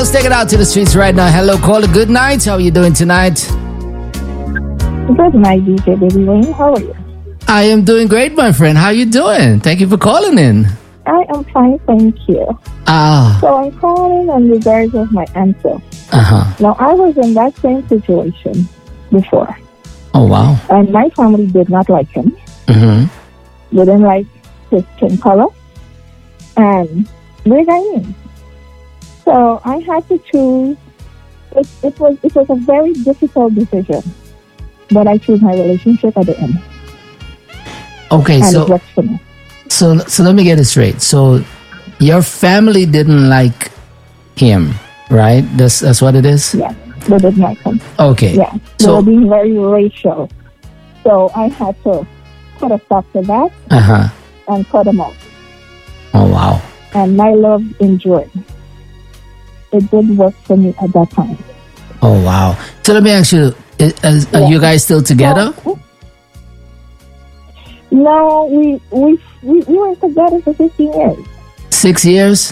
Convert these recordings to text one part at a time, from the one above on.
Let's take it out to the streets right now. Hello, caller. Good night. How are you doing tonight? Good night, DJ Baby Wayne. How are you? I am doing great, my friend. How are you doing? Thank you for calling in. I am fine, thank you. So I'm calling in regards of my answer. Now, I was in that same situation before. Oh, wow. And my family did not like him. Mm-hmm. They didn't like his skin color. And we're Ghanaian. So I had to choose. It was a very difficult decision. But I chose my relationship at the end. Okay, and so it worked for me. So let me get it straight. So your family didn't like him, right? That's what it is? Yes, they didn't like him. Okay. Yeah, they were being very racial. So I had to put a stop to that and cut him off. Oh, wow. And my love endured. It did work for me at that time. Oh, wow. So let me ask you, are you guys still together? No, we were together for 15 years. 6 years?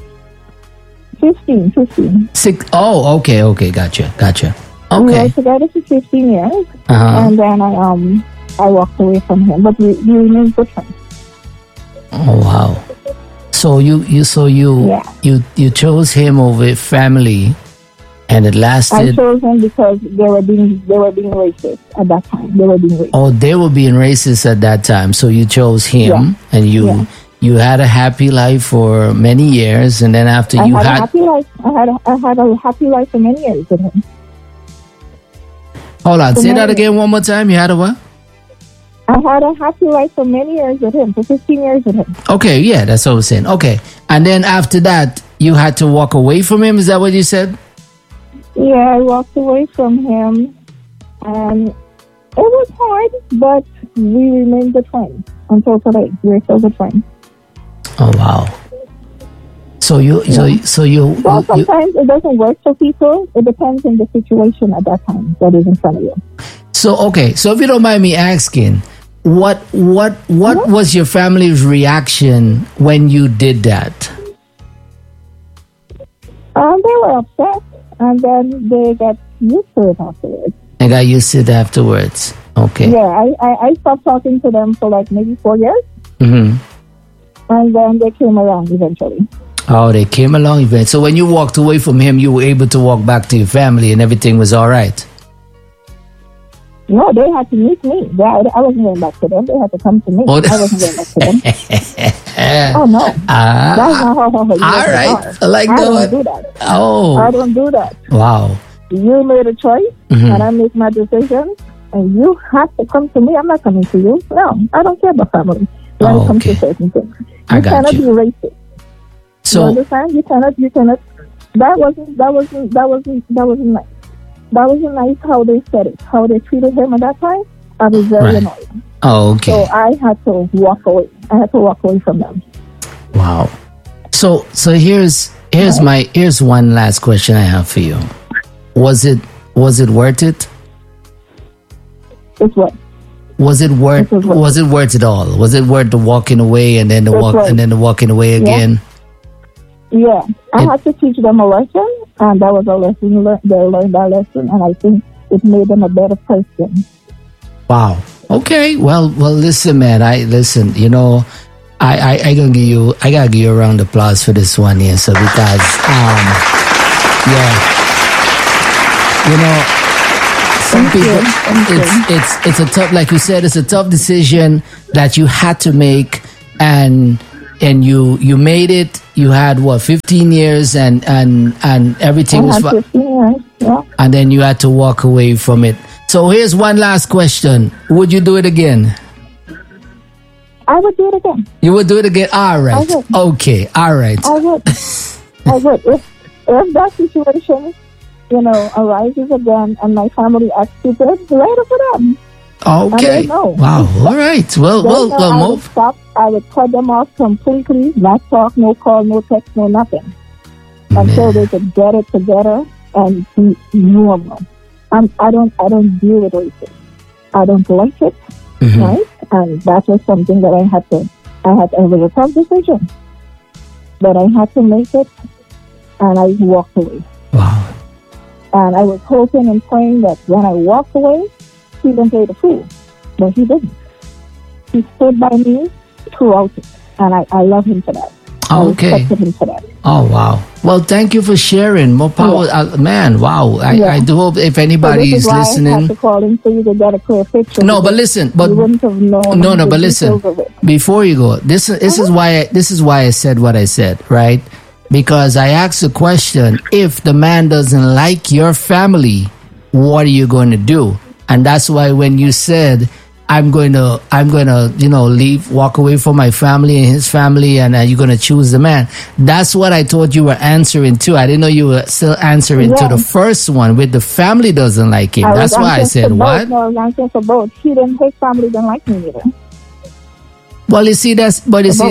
15. Okay, gotcha. Okay. We were together for 15 years, and then I walked away from him, but we remained good friends. Oh, wow. So you chose him over family, and it lasted. I chose him because they were being racist at that time. They were being racist. Oh, they were being racist at that time. So you chose him, and you had a happy life for many years, and then after I had a happy life. I had a happy life for many years with him. Hold on, say that again one more time. You had a what? I had a happy life for many years with him, for 15 years with him. Okay, yeah, that's what I was saying. Okay, and then after that, you had to walk away from him. Is that what you said? Yeah, I walked away from him, and it was hard, but we remained good friends until today. We're still good friends. Oh, wow. So sometimes it doesn't work for people. It depends on the situation at that time that is in front of you. So okay, so if you don't mind me asking, what was your family's reaction when you did that? They were upset, and then they got used to it afterwards. They got used to it afterwards. Okay. Yeah, I stopped talking to them for like maybe 4 years. Mm-hmm. And then they came around eventually. Oh, they came along eventually. So when you walked away from him, you were able to walk back to your family and everything was all right? No, they had to meet me. I wasn't going back to them. They had to come to me. I wasn't going back to them. Oh, no. That's not how all right. I like that. I don't do that. Oh. I don't do that. Wow. You made a choice, and I make my decision, and you have to come to me. I'm not coming to you. No, I don't care about family when it comes to certain things. You cannot be racist. So, you understand? You cannot. That wasn't nice. That wasn't nice how they said it, how they treated him at that time. I was very annoyed. Oh, okay. So I had to walk away. I had to walk away from them. Wow. So here's one last question I have for you. Was it worth it? It's what? Was it worth it all? Was it worth the walking away and then the walking away again? Yeah, I had to teach them a lesson, and that was a lesson. They learned that lesson, and I think it made them a better person. Wow. Okay. Well. Listen, man. You know, I gotta give you a round of applause for this one here. So because, yeah, you know, some people, it's a tough, like you said, it's a tough decision that you had to make, and you made it. You had 15 years and everything was 15 years, yeah. And then you had to walk away from it. So here's one last question. Would you do it again? I would do it again. You would do it again? All right. Okay. All right. I would. If that situation, arises again and my family acts stupid, later for them. Okay. Wow. All right. Well, move. I would cut them off completely. Not talk, no call, no text, no nothing. Until they could get it together and be normal. I don't deal with racism. I don't like it, right? And that was something that it was a tough decision. But I had to make it, and I walked away. Wow. And I was hoping and praying that when I walked away, he didn't play the fool. But he didn't. He stood by me throughout it. And I love him for that. Okay. I respected him for that. Oh, wow. Well, thank you for sharing. More power. Yeah. Man, wow. I do hope if anybody is listening. I had to call him so you could get a clear picture. No, but listen. But you wouldn't have known. No, but listen. Before you go, this is why I said what I said, right? Because I asked the question, if the man doesn't like your family, what are you going to do? And that's why when you said, I'm going to, leave, walk away from my family and his family, and you're going to choose the man. That's what I thought you were answering to. I didn't know you were still answering to the first one with the family doesn't like him. That's why I said, what? No, I was answering for both. His family didn't like me either. Well, you see, that's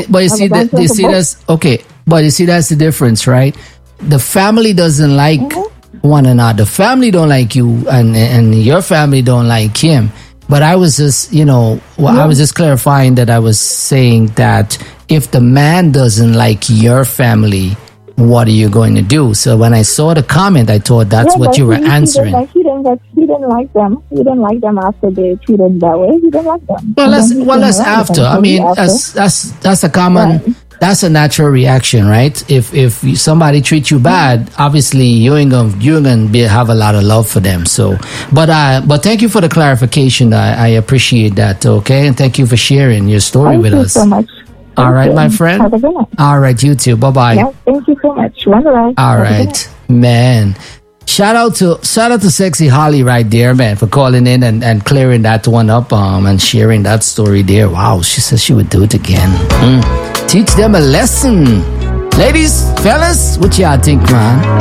okay. But you see, that's the difference, right? The family doesn't like one another. The family don't like you, and your family don't like him. But I was just, I was just clarifying that I was saying that if the man doesn't like your family, what are you going to do? So when I saw the comment, I thought that's what you were answering. He didn't like them. He didn't like them after they treated him that way. He didn't like them. That's after. I mean, that's a common. Right. That's a natural reaction, right? If somebody treats you bad, obviously you're gonna have a lot of love for them. So, but thank you for the clarification. I appreciate that. Okay, and thank you for sharing your story with us. Thank you so much. All right, my friend. Have a good night. All right, you too. Bye bye. Yeah, thank you so much. All right, man. Shout out to Sexy Holly right there, man, for calling in and clearing that one up and sharing that story there. Wow, she says she would do it again. Teach them a lesson. Ladies, fellas, what y'all think, man?